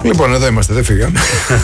Λοιπόν, εδώ είμαστε, δεν φύγαμε.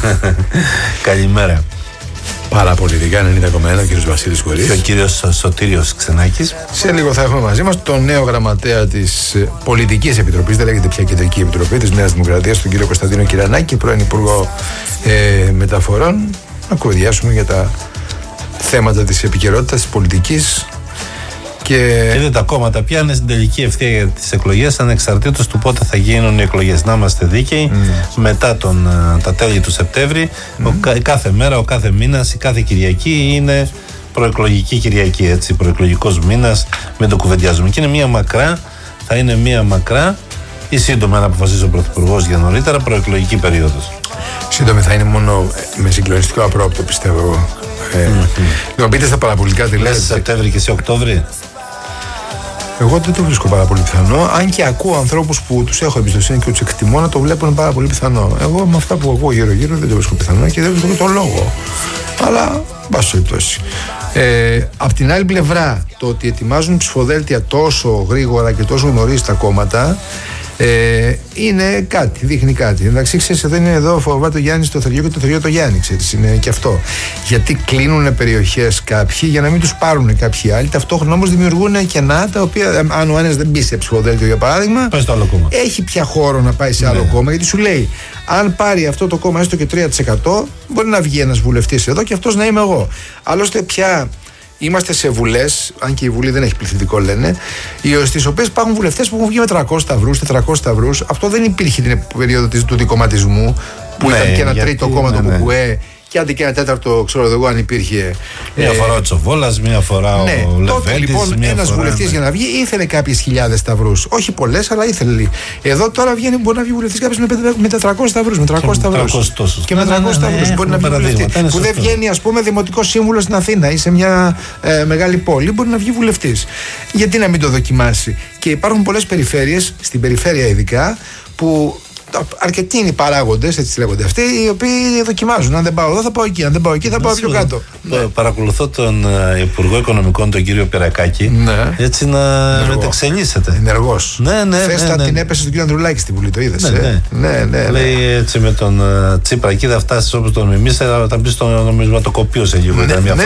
Καλημέρα. Πάρα πολιτικά 90,1 ο κύριος Βασίλης Χωρίς και ο κύριος Σωτήριος Ξενάκης. Σε λίγο θα έχουμε μαζί μας τον νέο γραμματέα της Πολιτικής Επιτροπής, δεν λέγεται πια Κεντρική Επιτροπή της Νέας Δημοκρατίας, τον κύριο Κωνσταντίνο Κυρανάκη, πρώην Υπουργό Μεταφορών, να κουβεντιάσουμε για τα θέματα της επικαιρότητας, της πολιτικής. Και δεν τα κόμματα πια είναι στην τελική ευθεία για τις εκλογές, ανεξαρτήτως του πότε θα γίνουν οι εκλογές. Να είμαστε δίκαιοι, μετά τα τέλη του Σεπτέμβρη, κάθε μέρα, ο κάθε μήνας, η κάθε Κυριακή είναι προεκλογική Κυριακή, έτσι, προεκλογικός μήνας, μην το κουβεντιάζουμε. Και είναι μία μακρά, θα είναι μία μακρά ή σύντομα, να αποφασίσει ο Πρωθυπουργός για νωρίτερα, προεκλογική περίοδος. Σύντομη θα είναι μόνο με συγκλονιστικό απρόπτο, πιστεύω. Λοιπόν, πείτε στα παραπολιτικά τι λέτε. Σεπτέμβρη και σε Οκτώβρη. Εγώ δεν το βρίσκω πάρα πολύ πιθανό. Αν και ακούω ανθρώπους που τους έχω εμπιστοσύνη και τους εκτιμώ να το βλέπουν πάρα πολύ πιθανό. Εγώ με αυτά που ακούω γύρω-γύρω δεν το βρίσκω πιθανό και δεν βρίσκω τον λόγο. Αλλά, πάση περιπτώσει. Απ' την άλλη πλευρά, το ότι ετοιμάζουν ψηφοδέλτια τόσο γρήγορα και τόσο νωρίς τα κόμματα είναι κάτι, δείχνει κάτι. Εντάξει, ξέρεις, δεν είναι εδώ, φοβάται το Γιάννη στο θεριό και το θεριό το Γιάννη, ξέρεις, είναι και αυτό. Γιατί κλείνουν περιοχές κάποιοι για να μην τους πάρουν κάποιοι άλλοι. Ταυτόχρονα όμως δημιουργούν κενά τα οποία, αν ο ένας δεν μπει σε ψηφοδέλτιο για παράδειγμα, έχει πια χώρο να πάει σε άλλο κόμμα. Γιατί σου λέει, αν πάρει αυτό το κόμμα έστω και 3%, μπορεί να βγει ένας βουλευτής εδώ και αυτός να είμαι εγώ. Άλλωστε πια. Είμαστε σε βουλές, αν και η Βουλή δεν έχει πληθυντικό λένε, στις οποίες υπάρχουν βουλευτές που έχουν βγει με 300 σταυρούς, 400 σταυρούς. Αυτό δεν υπήρχε την περίοδο του δικομματισμού, που ήταν και ένα τρίτο κόμμα το ΚΚΕ και άντε και ένα τέταρτο, ξέρω εγώ αν υπήρχε. Μία φορά ο Τσοβόλας, μία φορά ο Λεβέντης. Τότε λοιπόν ένας βουλευτής για να βγει ήθελε κάποιες χιλιάδες σταυρούς. Όχι πολλές, αλλά ήθελε. Εδώ τώρα μπορεί να βγει βουλευτής κάποιος με 400 σταυρούς, με 300 σταυρούς. Και με 300 σταυρούς μπορεί να βγει βουλευτής. Που δεν βγαίνει, ας πούμε, δημοτικός σύμβουλος στην Αθήνα ή σε μια μεγάλη πόλη, μπορεί να βγει βουλευτής. Γιατί να μην το δοκιμάσει. Και υπάρχουν πολλές περιφέρειες, στην περιφέρεια ειδικά, που. Αρκετοί είναι οι παράγοντες, έτσι λέγονται αυτοί, οι οποίοι δοκιμάζουν. Αν δεν πάω εδώ, θα πάω εκεί. Αν δεν πάω εκεί, θα πάω πιο κάτω. Παρακολουθώ τον Υπουργό Οικονομικών, τον κύριο Περακάκη, έτσι να μεταξελίσσεται. Ενεργός. Χθες την έπεσε στον κύριο Ανδρουλάκη στην Βουλή, το είδες. Ναι. Λέει έτσι με τον Τσίπρα, εκεί θα φτάσει όπως τον εμείς, θα μπει στο νομισματοκοπείο σε λίγο.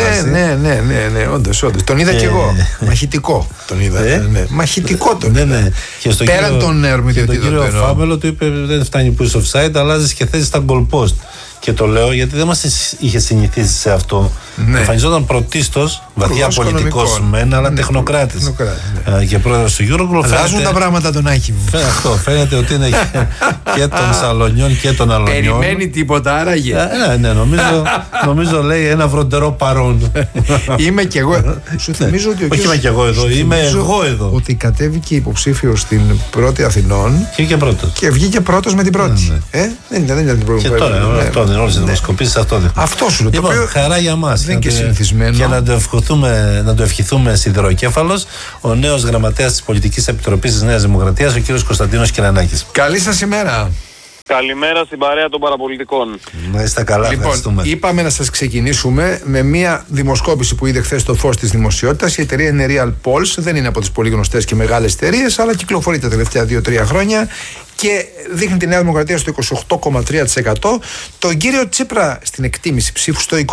Ναι, όντως. Τον είδα κι εγώ. Μαχητικό τον είδα. Μαχητικό τον είδα. Πέραν των αρμοδιοτήτων. Τον κύριο Φάμελο του είπε δεν φτάνει που είσαι offside, αλλάζει και θέση στα goal post. Και το λέω γιατί δεν μας είχε συνηθίσει σε αυτό. Εμφανιζόταν πρωτίστως, βαθιά πολιτικός μεν, αλλά τεχνοκράτης. Και πρόεδρος του Eurogroup. Αλλάζουν τα πράγματα τον Άκη. Αυτό φαίνεται ότι είναι και των Σαλονιών και των Αλονιών. Περιμένει τίποτα άραγε. Ναι, νομίζω λέει ένα βροντερό παρόν. Είμαι κι εγώ. Σου θυμίζω ότι όχι είμαι κι εγώ εδώ, είμαι εγώ εδώ. Ότι κατέβηκε υποψήφιος στην πρώτη Αθηνών. Και βγήκε πρώτος με την πρώτη. Δεν ήταν την πρώτη. Και τώρα όλες οι δημοσκοπήσεις αυτό δείχνουν. Αυτό σου λέω. Λοιπόν, χαρά για μας. Δεν είναι και συνηθισμένο. Για να το ευχηθούμε σιδηροκέφαλος, ο νέος γραμματέας της Πολιτικής Επιτροπής της Νέας Δημοκρατίας, ο κύριος Κωνσταντίνος Κυρανάκης. Καλή σας ημέρα. Καλημέρα στην παρέα των παραπολιτικών. Να είστε καλά, λοιπόν, είπαμε να σας ξεκινήσουμε με μια δημοσκόπηση που είδε χθες στο φως της δημοσιότητας. Η εταιρεία είναι Real Polls, δεν είναι από τις πολύ γνωστές και μεγάλες εταιρείες, αλλά κυκλοφορεί τα τελευταία 2-3 χρόνια και δείχνει τη Νέα Δημοκρατία στο 28,3%. Τον κύριο Τσίπρα στην εκτίμηση ψήφου στο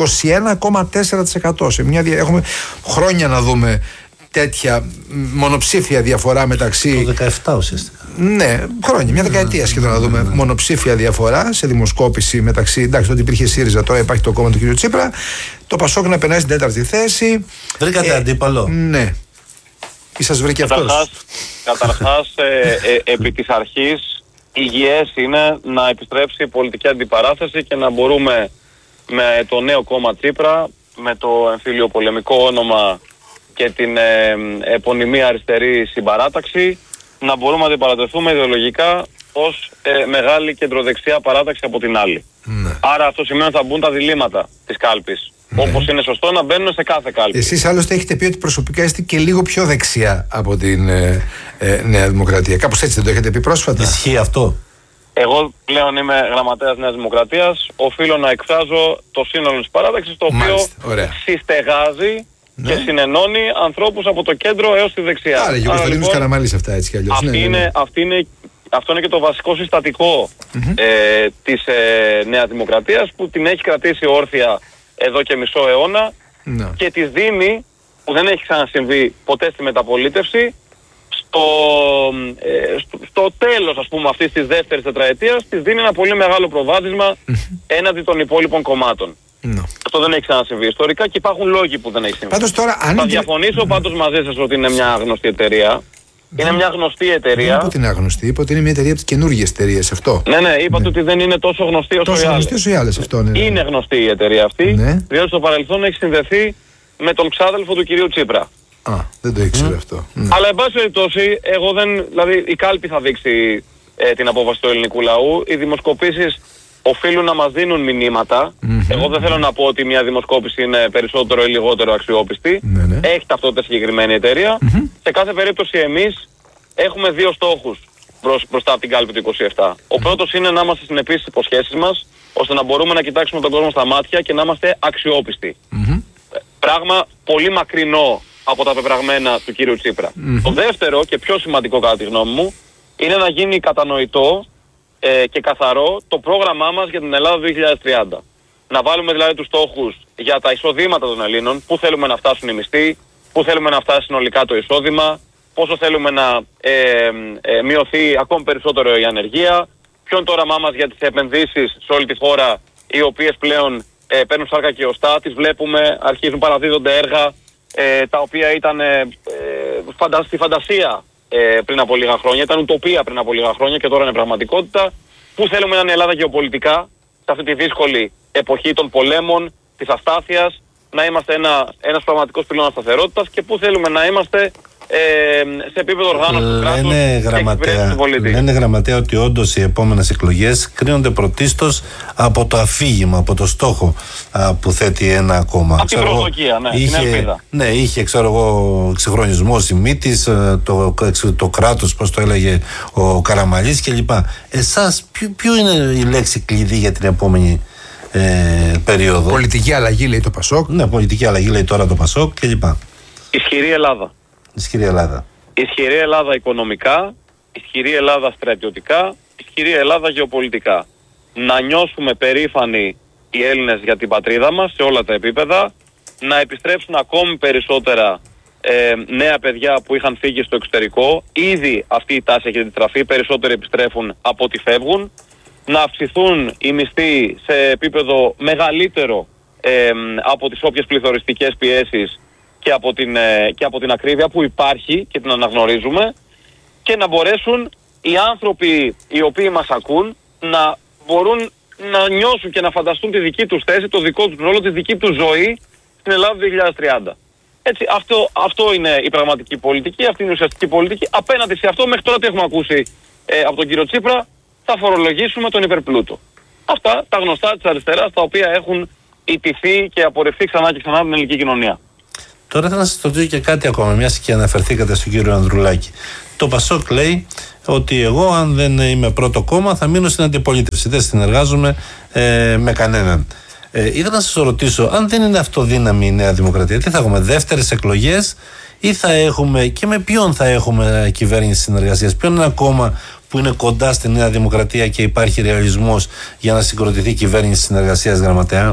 21,4%. Έχουμε χρόνια να δούμε τέτοια μονοψήφια διαφορά μεταξύ. Το 17 ουσιαστικά. Ναι, χρόνια, μια δεκαετία σχεδόν να δούμε μονοψήφια διαφορά σε δημοσκόπηση μεταξύ. Εντάξει, τότε υπήρχε ΣΥΡΙΖΑ, τώρα υπάρχει το κόμμα του κ. Τσίπρα. Το Πασόκ να περνάει στην 4η θέση. Βρήκατε αντίπαλο. Ναι. Ή σας βρήκε αυτός. Καταρχάς, επί της αρχής, υγιές είναι να επιστρέψει η πολιτική αντιπαράθεση και να μπορούμε με το νέο κόμμα Τσίπρα, με το εμφύλιο πολεμικό όνομα και την επωνυμή αριστερή συμπαράταξη, να μπορούμε να αντιπαρατεθούμε ιδεολογικά ως μεγάλη κεντροδεξιά παράταξη από την άλλη. Άρα αυτό σημαίνει ότι θα μπουν τα διλήμματα της κάλπης. Όπως είναι σωστό να μπαίνουν σε κάθε κάλπη. Εσείς άλλωστε έχετε πει ότι προσωπικά είστε και λίγο πιο δεξιά από την Νέα Δημοκρατία. Κάπως έτσι δεν το έχετε πει πρόσφατα. Ισχύει αυτό. Εγώ πλέον είμαι γραμματέας Νέας Δημοκρατίας. Οφείλω να εκφράζω το σύνολο της παράταξης, το οποίο συστεγάζει και συνενώνει ανθρώπους από το κέντρο έως τη δεξιά. Άρα, Γιώργος Καραμαλής αυτά έτσι κι αλλιώς. Αυτή είναι αυτό είναι και το βασικό συστατικό της Νέας Δημοκρατίας, που την έχει κρατήσει όρθια εδώ και μισό αιώνα και της δίνει, που δεν έχει ξανασυμβεί ποτέ στη μεταπολίτευση, στο τέλος, ας πούμε, αυτής της δεύτερης τετραετίας, της δίνει ένα πολύ μεγάλο προβάδισμα έναντι των υπόλοιπων κομμάτων. Αυτό δεν έχει ξανασυμβεί ιστορικά και υπάρχουν λόγοι που δεν έχει συμβεί. Πάντως τώρα, θα διαφωνήσω πάντως μαζί σας ότι είναι μια γνωστή εταιρεία. Είναι μια γνωστή εταιρεία. Δεν είπα ότι είναι άγνωστη, είπα ότι είναι μια εταιρεία από τις καινούργιες εταιρείες, αυτό. Ναι, είπατε ότι δεν είναι τόσο γνωστή όσο οι άλλες. Αυτό, ναι. Είναι γνωστή η εταιρεία αυτή, διότι στο παρελθόν έχει συνδεθεί με τον ξάδελφο του κυρίου Τσίπρα. Δεν το ήξερα αυτό. Αλλά εν πάση περιπτώσει, δηλαδή η κάλπη θα δείξει την απόφαση του ελληνικού λαού. Οι δημοσκοπήσεις οφείλουν να μας δίνουν μηνύματα. Εγώ δεν θέλω να πω ότι μια δημοσκόπηση είναι περισσότερο ή λιγότερο αξιόπιστη. Έχει ταυτότητα συγκεκριμένη εταιρεία. Σε κάθε περίπτωση εμείς έχουμε δύο στόχους μπροστά από την κάλπη του 27. Ο πρώτος είναι να είμαστε συνεπείς στις υποσχέσεις μας, ώστε να μπορούμε να κοιτάξουμε τον κόσμο στα μάτια και να είμαστε αξιόπιστοι. Πράγμα πολύ μακρινό από τα πεπραγμένα του κύριου Τσίπρα. Το δεύτερο και πιο σημαντικό κατά τη γνώμη μου είναι να γίνει κατανοητό και καθαρό το πρόγραμμά μας για την Ελλάδα 2030. Να βάλουμε δηλαδή τους στόχους για τα εισοδήματα των Ελλήνων, πού θέλουμε να φτάσουν οι μισθοί, πού θέλουμε να φτάσει συνολικά το εισόδημα, πόσο θέλουμε να μειωθεί ακόμη περισσότερο η ανεργία, ποιο είναι το όραμά μας για τις επενδύσεις σε όλη τη χώρα, οι οποίες πλέον παίρνουν σάρκα και οστά, τις βλέπουμε, αρχίζουν παραδίδονται έργα τα οποία ήταν στη φαντασία πριν από λίγα χρόνια, ήταν ουτοπία πριν από λίγα χρόνια και τώρα είναι πραγματικότητα. Πού θέλουμε να είναι η Ελλάδα γεωπολιτικά σε αυτή τη δύσκολη εποχή των πολέμων, της αστάθειας, να είμαστε ένας πραγματικός πυλώνας σταθερότητας, και πού θέλουμε να είμαστε σε επίπεδο οργάνωσης του κράτους και εξυπηρέτησης του πολίτη. Λένε, γραμματέα, ότι όντως οι επόμενες εκλογές κρίνονται πρωτίστως από το αφήγημα, από το στόχο που θέτει ένα κόμμα. Από την προσδοκία, την ελπίδα. Ναι, είχε, εξυγχρονισμό Σιμίτης, το κράτος, πώς το έλεγε ο Καραμανλής κλπ. Εσάς, ποιο είναι η λέξη κλειδί για την επόμενη περίοδο? Πολιτική αλλαγή, λέει το Πασόκ. Ναι, πολιτική αλλαγή, λέει τώρα το Πασόκ κλπ. Ισχυρή Ελλάδα. Ισχυρή Ελλάδα. Ισχυρή Ελλάδα οικονομικά, ισχυρή Ελλάδα στρατιωτικά, ισχυρή Ελλάδα γεωπολιτικά. Να νιώσουμε περήφανοι οι Έλληνες για την πατρίδα μας σε όλα τα επίπεδα, να επιστρέψουν ακόμη περισσότερα νέα παιδιά που είχαν φύγει στο εξωτερικό. Ήδη αυτή η τάση έχει αντιστραφεί, περισσότεροι επιστρέφουν από ό,τι φεύγουν. Να αυξηθούν οι μισθοί σε επίπεδο μεγαλύτερο από τις όποιες πληθωριστικές πιέσεις και από την ακρίβεια που υπάρχει και την αναγνωρίζουμε, και να μπορέσουν οι άνθρωποι οι οποίοι μας ακούν να μπορούν να νιώσουν και να φανταστούν τη δική τους θέση, το δικό τους ρόλο, τη δική τους ζωή στην Ελλάδα 2030. Έτσι, αυτό είναι η πραγματική πολιτική, αυτή είναι η ουσιαστική πολιτική. Απέναντι σε αυτό, μέχρι τώρα τι έχουμε ακούσει από τον κύριο Τσίπρα? Θα φορολογήσουμε τον υπερπλούτο. Αυτά τα γνωστά της αριστεράς, τα οποία έχουν ιτηθεί και απορρευθεί ξανά και ξανά την ελληνική κοινωνία. Τώρα θα σας ρωτήσω και κάτι ακόμα, μιας και αναφερθήκατε στον κύριο Ανδρουλάκη. Το Πασόκ λέει ότι εγώ, αν δεν είμαι πρώτο κόμμα, θα μείνω στην αντιπολίτευση. Δεν συνεργάζομαι με κανέναν. Ήθελα να σας ρωτήσω, αν δεν είναι αυτοδύναμη η Νέα Δημοκρατία, τι θα έχουμε, δεύτερες εκλογές, ή θα έχουμε, και με ποιον θα έχουμε κυβέρνηση συνεργασίας? Ποιο είναι ένα κόμμα που είναι κοντά στη Νέα Δημοκρατία και υπάρχει ρεαλισμός για να συγκροτηθεί κυβέρνηση συνεργασίας, γραμματέα?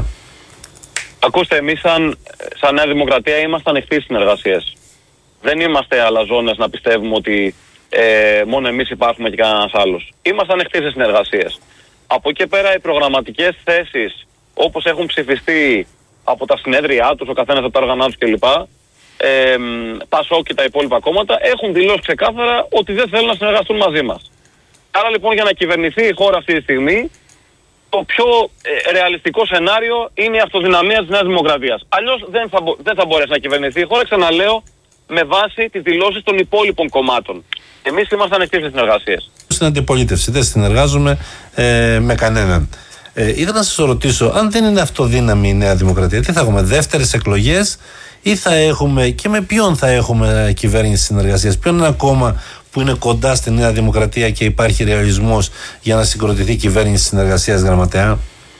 Ακούστε, εμείς σαν Νέα Δημοκρατία είμαστε ανοιχτοί συνεργασίες. Δεν είμαστε αλαζόνες να πιστεύουμε ότι μόνο εμείς υπάρχουμε και κανένας άλλος. Είμαστε ανοιχτοί σε συνεργασίες. Από εκεί πέρα οι προγραμματικές θέσεις, όπως έχουν ψηφιστεί από τα συνέδριά τους, ο καθένας από τα όργανά τους κλπ., Πασόκ και τα υπόλοιπα κόμματα, έχουν δηλώσει ξεκάθαρα ότι δεν θέλουν να συνεργαστούν μαζί μας. Άρα λοιπόν, για να κυβερνηθεί η χώρα αυτή τη στιγμή, το πιο ρεαλιστικό σενάριο είναι η αυτοδυναμία της Νέας Δημοκρατίας. Αλλιώς δεν θα μπορέσει να κυβερνηθεί η χώρα, ξαναλέω, με βάση τις δηλώσεις των υπόλοιπων κομμάτων. Εμείς είμαστε ανοιχτοί στις συνεργασίες. Στην αντιπολίτευση δεν συνεργάζομαι με κανέναν. Ήθελα να σας ρωτήσω, αν δεν είναι αυτοδύναμη η Νέα Δημοκρατία, τι θα έχουμε, δεύτερες εκλογές, ή θα έχουμε, και με ποιον θα έχουμε κυβέρνηση συνεργασίας? Ποιο είναι ένα κόμμα που είναι κοντά στη Νέα Δημοκρατία και υπάρχει ρεαλισμός για να συγκροτηθεί κυβέρνηση συνεργασίας, γραμματέα?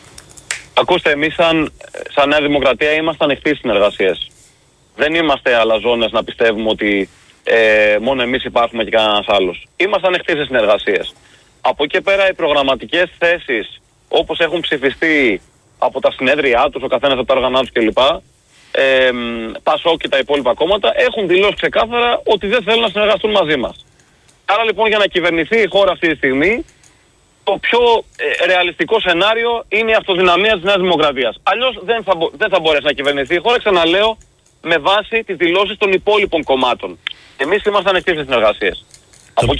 Ακούστε, εμείς σαν Νέα Δημοκρατία είμαστε ανοιχτοί στις συνεργασίες. Δεν είμαστε αλαζόνες να πιστεύουμε ότι μόνο εμείς υπάρχουμε και κανένας άλλος. Είμαστε ανοιχτοί στις συνεργασίες. Από εκεί πέρα οι προγραμματικές θέσεις, όπως έχουν ψηφιστεί από τα συνέδριά τους, ο καθένας από τα όργανα τους κλπ. ΠΑΣΟΚ και τα υπόλοιπα κόμματα έχουν δηλώσει ξεκάθαρα ότι δεν θέλουν να συνεργαστούν μαζί μας. Άρα λοιπόν για να κυβερνηθεί η χώρα αυτή τη στιγμή, το πιο ρεαλιστικό σενάριο είναι η αυτοδυναμία της Νέας Δημοκρατίας. Αλλιώς δεν θα μπορέσει να κυβερνηθεί η χώρα, ξαναλέω, με βάση τις δηλώσεις των υπόλοιπων κομμάτων. Εμείς είμαστε ανοιχτοί στις συνεργασίες.